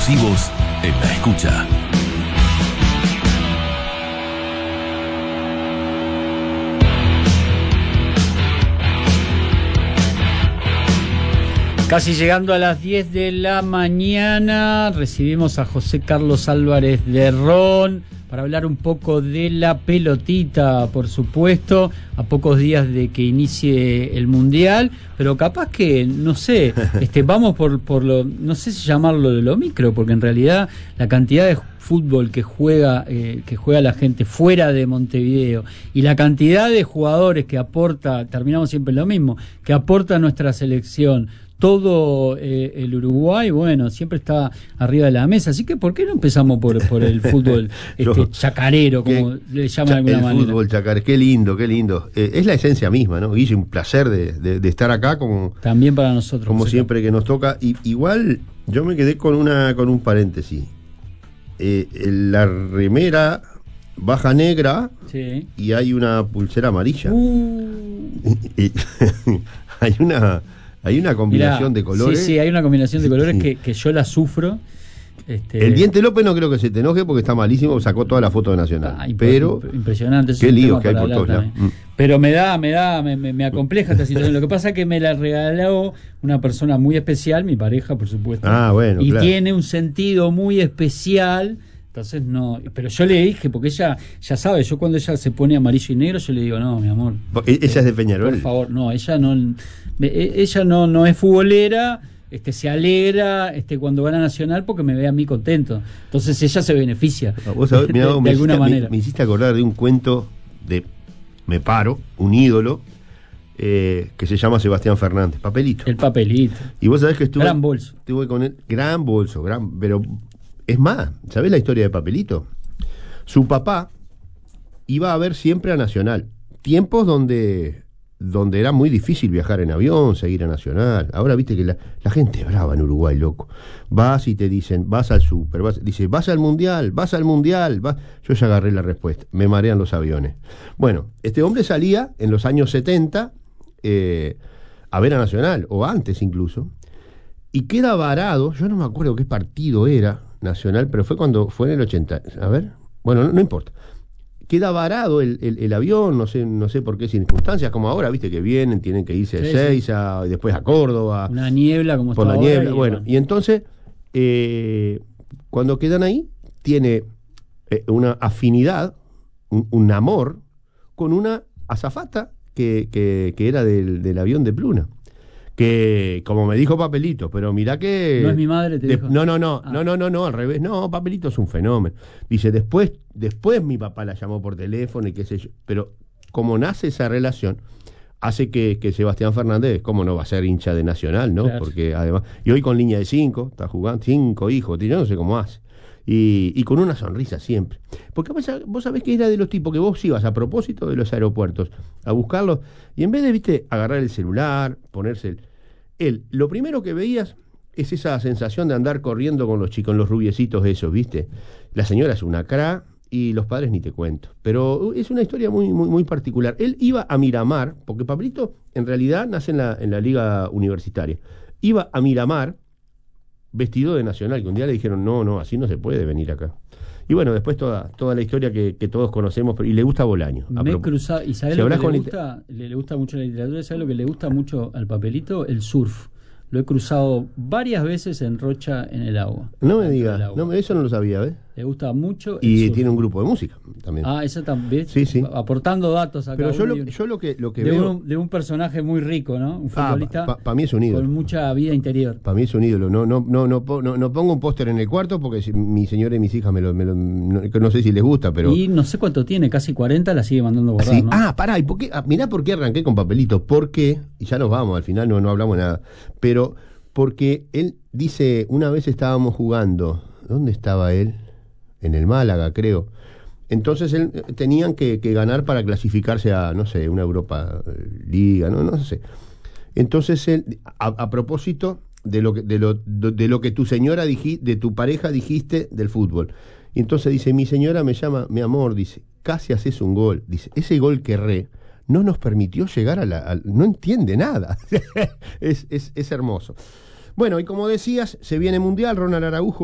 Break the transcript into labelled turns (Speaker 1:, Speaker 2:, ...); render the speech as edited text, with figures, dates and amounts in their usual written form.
Speaker 1: Explosivos en la escucha.
Speaker 2: Casi llegando a las 10 de la mañana, recibimos a José Carlos Álvarez de Ron para hablar un poco de la pelotita, por supuesto, a pocos días de que inicie el Mundial, pero capaz que, no sé, vamos por lo, no sé si llamarlo de lo micro, porque en realidad la cantidad de fútbol que juega la gente fuera de Montevideo y la cantidad de jugadores que aporta, terminamos siempre lo mismo, que aporta nuestra selección, todo el Uruguay, bueno, siempre está arriba de la mesa. Así que, ¿por qué no empezamos por el fútbol chacarero, como le llaman de alguna manera?
Speaker 3: El fútbol chacarero, qué lindo, qué lindo. Es la esencia misma, ¿no? Guille, un placer de estar acá.
Speaker 2: También para nosotros.
Speaker 3: Como siempre que nos toca. Igual, yo me quedé con un paréntesis. La remera baja negra, sí, y hay una pulsera amarilla. Hay una combinación de colores.
Speaker 2: Sí, hay una combinación de colores que yo la sufro.
Speaker 3: El Diente López no creo que se te enoje porque está malísimo, sacó toda la foto de Nacional.
Speaker 2: Pero impresionante.
Speaker 3: Qué lío que hay por todos lados.
Speaker 2: Pero me acompleja esta situación. Lo que pasa es que me la regaló una persona muy especial, mi pareja, por supuesto.
Speaker 3: Bueno,
Speaker 2: y
Speaker 3: claro,
Speaker 2: tiene un sentido muy especial. Entonces no, pero yo le dije, porque ella ya sabe, yo cuando ella se pone amarillo y negro, yo le digo, no, mi amor.
Speaker 3: Ella es de Peñarol.
Speaker 2: Por favor, no, ella no es futbolera, se alegra cuando gana Nacional porque me ve a mí contento. Entonces ella se beneficia
Speaker 3: ¿Vos sabés, mirá,
Speaker 2: de alguna manera.
Speaker 3: Me hiciste acordar de un cuento de Me Paro, un ídolo, que se llama Sebastián Fernández, Papelito.
Speaker 2: El Papelito.
Speaker 3: Y vos sabés que
Speaker 2: Gran bolso.
Speaker 3: Estuve con él, gran bolso, pero es más, ¿sabés la historia de Papelito? Su papá iba a ver siempre a Nacional. Tiempos donde era muy difícil viajar en avión, seguir a Nacional. Ahora viste que la gente es brava en Uruguay, loco. Vas y te dicen, vas al súper, vas al Mundial, vas. Yo ya agarré la respuesta, me marean los aviones. Bueno, este hombre salía en los años 70 a ver a Nacional, o antes incluso, y queda varado, yo no me acuerdo qué partido era Nacional, pero fue en el 80, a ver, bueno, no importa. Queda varado el avión, no sé por qué circunstancias, como ahora, viste que vienen, tienen que irse de Ezeiza, y después a Córdoba.
Speaker 2: Una niebla, como
Speaker 3: por
Speaker 2: está
Speaker 3: la niebla.
Speaker 2: Ahora,
Speaker 3: bueno, y entonces, cuando quedan ahí, tiene una afinidad, un amor, con una azafata que era del avión de Pluna. Que, como me dijo Papelito, pero mirá que...
Speaker 2: No es mi madre, te dijo.
Speaker 3: No, al revés. No, Papelito es un fenómeno. Dice, después mi papá la llamó por teléfono y qué sé yo. Pero como nace esa relación, hace que Sebastián Fernández, ¿cómo no va a ser hincha de Nacional, no?
Speaker 2: Claro.
Speaker 3: Porque además... Y hoy con línea de 5, está jugando, 5 hijos, yo no sé cómo hace. Y con una sonrisa siempre. Porque vos sabés que era de los tipos que vos ibas a propósito de los aeropuertos a buscarlos, y en vez de, viste, agarrar el celular, ponerse lo primero que veías es esa sensación de andar corriendo con los chicos, los rubiecitos esos, viste. La señora es una cra y los padres ni te cuento. Pero es una historia muy, muy, muy particular. Él iba a Miramar, porque Pablito en realidad nace en la liga universitaria. Iba a Miramar vestido de Nacional, que un día le dijeron, no, así no se puede venir acá. Y bueno, después toda la historia que todos conocemos, y le gusta Bolaño.
Speaker 2: ¿Y sabés lo que le gusta? Le gusta mucho la literatura. ¿Sabés lo que le gusta mucho al Papelito? El surf. Lo he cruzado varias veces en Rocha, en el agua.
Speaker 3: No me digas, eso no lo sabía, ¿ves?
Speaker 2: Le gusta mucho
Speaker 3: el surf. Y
Speaker 2: surf.
Speaker 3: Tiene un grupo de música también.
Speaker 2: Eso también.
Speaker 3: Sí.
Speaker 2: Aportando datos acá.
Speaker 3: Pero yo lo que veo...
Speaker 2: de un personaje muy rico, ¿no? Un futbolista
Speaker 3: para mí es un ídolo.
Speaker 2: Con mucha vida interior.
Speaker 3: Para mí es un ídolo. No pongo un póster en el cuarto porque mi señora y mis hijas no sé si les gusta, pero...
Speaker 2: Y no sé cuánto tiene, casi 40, la sigue mandando borrar,
Speaker 3: sí.
Speaker 2: ¿no?
Speaker 3: Pará, ¿y por qué? Mirá por qué arranqué con Papelito. Porque, y ya nos vamos, al final no hablamos nada, pero porque él dice, una vez estábamos jugando, ¿dónde estaba él? En el Málaga, creo. Entonces tenían que ganar para clasificarse a, no sé, una Europa Liga, no sé. Entonces él, a propósito de lo que tu señora de tu pareja dijiste del fútbol. Y entonces dice, mi señora me llama, mi amor, dice, casi haces un gol. Dice, ese gol que no nos permitió llegar no entiende nada. es hermoso. Bueno, y como decías, se viene Mundial, Ronald Araujo